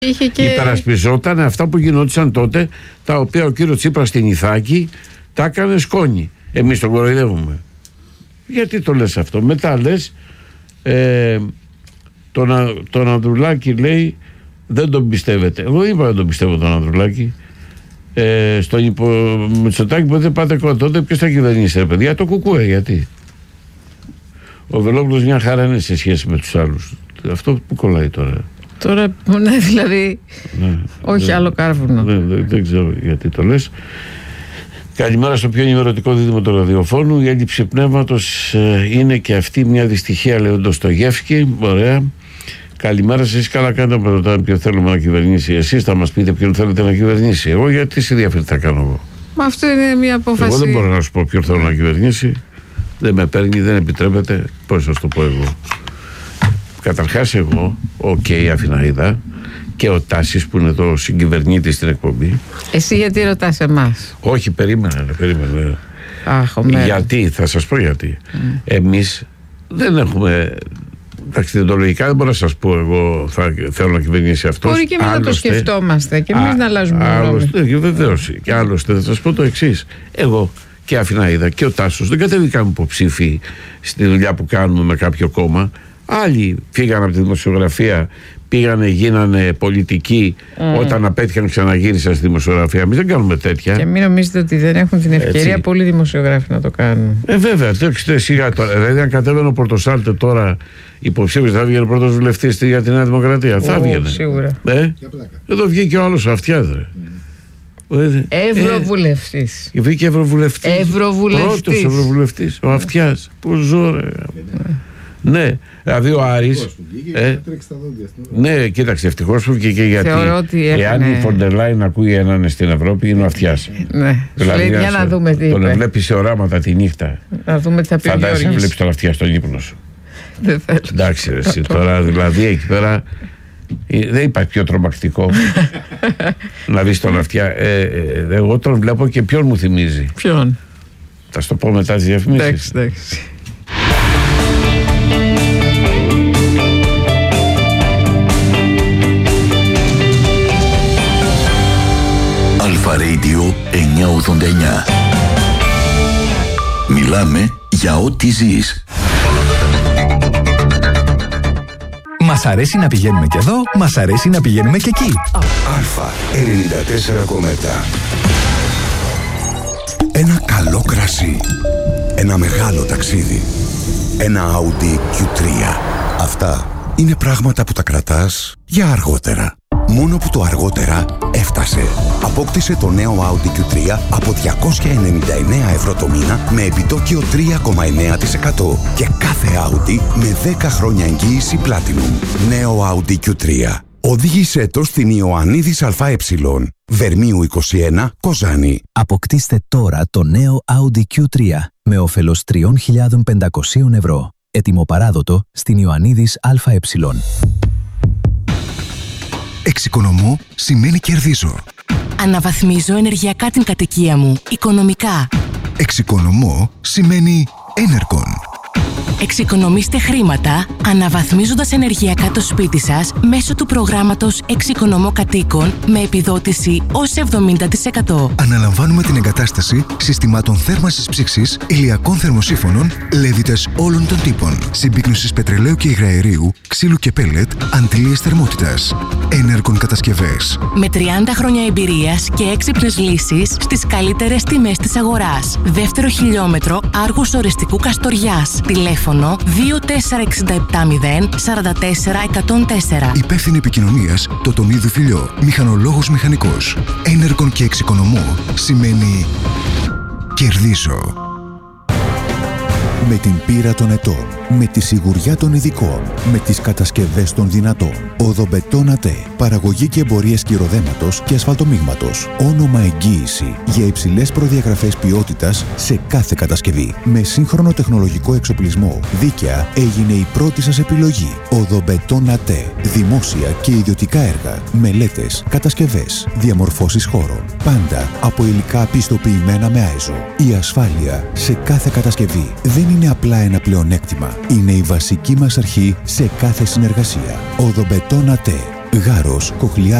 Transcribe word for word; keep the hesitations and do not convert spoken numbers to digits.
Και... υπερασπιζόταν αυτά που γινόντουσαν τότε, τα οποία ο κύριος Τσίπρας στην Ιθάκη τα έκανε σκόνη. Εμείς τον κοροϊδεύουμε. Γιατί το λες αυτό? Μετά λες ε, τον, τον Ανδρουλάκη, λέει, δεν τον πιστεύετε. Εγώ είπα δεν τον πιστεύω τον Ανδρουλάκη. Ε, στον υπο... Μητσοτάκη που δεν πάτε κοντά, τότε ποιος θα κυβερνήσει, ρε παιδιά? Το Κουκούε. Γιατί? Ο Βελόπουλος μια χαρά είναι σε σχέση με τους άλλους. Αυτό που κολλάει τώρα? Τώρα, ναι, δηλαδή, ναι, όχι δεν, άλλο κάρβουνο. Δεν, δεν, δεν ξέρω γιατί το λες. Καλημέρα στο πιο ενημερωτικό δίδυμο του ραδιοφώνου. Η έλλειψη πνεύματος ε, είναι και αυτή μια δυστυχία, λέει ο Ντοστογεύσκη. Ωραία. Καλημέρα σας. Καλά κάνετε να ρωτάτε ποιον θέλουμε να κυβερνήσει. Εσείς θα μας πείτε ποιον θέλετε να κυβερνήσει. Εγώ γιατί σε διαφέρει θα κάνω εγώ? Μα αυτό είναι μια απόφαση. Εγώ δεν μπορώ να σου πω ποιον θέλω να κυβερνήσει. Δεν με παίρνει, δεν επιτρέπεται. Πώς θα σου το πω εγώ? Καταρχάς εγώ, ο Κέι Αφιναίδα και ο Τάσης που είναι εδώ συγκυβερνήτης στην εκπομπή. Εσύ γιατί ρωτάς εμάς? Όχι, περίμενε, περίμενε. Αχ, γιατί, θα σας πω γιατί. Mm. Εμείς δεν έχουμε... Εντάξει, διοντολογικά δεν μπορώ να σας πω εγώ θα θέλω να κυβερνήσει αυτός. Μπορεί και εμείς να το σκεφτόμαστε και εμείς να αλλάζουμε γνώμη. Βεβαίως. Και άλλωστε θα σας πω το εξής. Εγώ και Αφιναίδα και ο Τάσος δεν κατέβηκαμε υποψήφοι στη δουλειά που κάνουμε με κάποιο κόμμα. Άλλοι φύγανε από τη δημοσιογραφία, πήγανε, γίνανε πολιτικοί, mm. όταν απέτυχαν ξαναγύρισαν στη δημοσιογραφία. Εμείς δεν κάνουμε τέτοια. Και μην νομίζετε ότι δεν έχουν την ευκαιρία. Έτσι. Πολλοί δημοσιογράφοι να το κάνουν. Ε, βέβαια, το σιγά τώρα. Δηλαδή, αν κατέβαινε ο Πορτοσάλτε τώρα υποψήφιος, θα βγαίνει πρώτος βουλευτής για τη Νέα Δημοκρατία. Oh, θα βγαίνει. Σίγουρα. Ε? Εδώ βγήκε ο άλλος ο Αυτιάς, ρε. Ευρωβουλευτής. Ε, βγήκε Ευρωβουλευτής. Ευρωβουλευτής. Πρώτος Ευρωβουλευτής. Ο Αυτιάς. Πού ζω, ρε. Ναι, δηλαδή ο Άρης. Ε, ναι, κοίταξε, ευτυχώς που βγήκε, γιατί εάν η Φοντερ Λάιν ακούει έναν στην Ευρώπη, είναι ο Αυτιάς. Ναι, δηλαδή, λέει, για να δούμε τι τον βλέπει σε οράματα τη νύχτα. Να δούμε τι θα πει. Φαντάζεσαι να βλέπει τον Αυτιά στον ύπνο σου. Δεν θέλω. Εντάξει, εσύ τώρα δηλαδή εκεί πέρα δεν υπάρχει πιο τρομακτικό να δεις τον Αυτιά. Ε, ε, εγώ τον βλέπω και ποιον μου θυμίζει. Ποιον? Θα σου το πω μετά τις διαφημίσεις. Εντάξει, εντάξει. Αλφα Radio εννιακόσια ογδόντα εννιά. Μιλάμε για ό,τι ζεις. Μας αρέσει να πηγαίνουμε και εδώ, μας αρέσει να πηγαίνουμε και εκεί. Αλφα ενενήντα τέσσερα κόμμα επτά. Ένα καλό κρασί. Ένα μεγάλο ταξίδι. Ένα Audi κιου τρία. Αυτά είναι πράγματα που τα κρατάς για αργότερα. Μόνο που το αργότερα έφτασε. Απόκτησε το νέο Audi κιου τρία από διακόσια ενενήντα εννέα ευρώ το μήνα με επιτόκιο τρία κόμμα εννέα τοις εκατό και κάθε Audi με δέκα χρόνια εγγύηση Platinum. Νέο Audi κιου τρία. Οδήγησέ το στην Ιωαννίδης ΑΕ, Βερμίου είκοσι ένα, Κοζάνη. Αποκτήστε τώρα το νέο Audi κιου τρία με όφελος τρεις χιλιάδες πεντακόσια ευρώ. Έτοιμο παράδοτο στην Ιωαννίδης ΑΕ. Εξοικονομώ σημαίνει κερδίζω. Αναβαθμίζω ενεργειακά την κατοικία μου, οικονομικά. Εξοικονομώ σημαίνει Energon. Εξοικονομήστε χρήματα αναβαθμίζοντας ενεργειακά το σπίτι σας μέσω του προγράμματος Εξοικονομώ Κατοίκων με επιδότηση ως εβδομήντα τοις εκατό. Αναλαμβάνουμε την εγκατάσταση συστημάτων θέρμανσης ψήξης, ηλιακών θερμοσύφωνων, λέβητες όλων των τύπων, συμπίκνωσης πετρελαίου και υγραερίου, ξύλου και πέλετ, αντλίες θερμότητας. Energon Κατασκευές. Με τριάντα χρόνια εμπειρίας και έξυπνες λύσεις στις καλύτερες τιμές της αγοράς. Δεύτερο χιλιόμετρο Άργους Ορεστικού Καστοριάς. Τηλέφωνο δύο τέσσερα έξι επτά μηδέν τέσσερα τέσσερα εκατόν τέσσερα. Υπεύθυνη επικοινωνίας Τοτονίδου Φιλιό. Μηχανολόγος μηχανικός. Energon και εξοικονομώ σημαίνει κερδίζω. Με την πείρα των ετών, με τη σιγουριά των ειδικών, με τις κατασκευές των δυνατών. Οδομπετόνατε, παραγωγή και εμπορία σκυροδέματος και ασφαλτομίγματος. Όνομα εγγύηση για υψηλές προδιαγραφές ποιότητας σε κάθε κατασκευή. Με σύγχρονο τεχνολογικό εξοπλισμό, δίκαια έγινε η πρώτη σας επιλογή. Οδομπετόνατε, δημόσια και ιδιωτικά έργα, μελέτες, κατασκευές, διαμορφώσεις χώρων. Πάντα από υλικά πιστοποιημένα με άιζο. Η ασφάλεια σε κάθε κατασκευή δεν είναι απλά ένα πλεονέκτημα. Είναι η βασική μας αρχή σε κάθε συνεργασία. Οδομπετόνατε. Γάρος, κοχλιά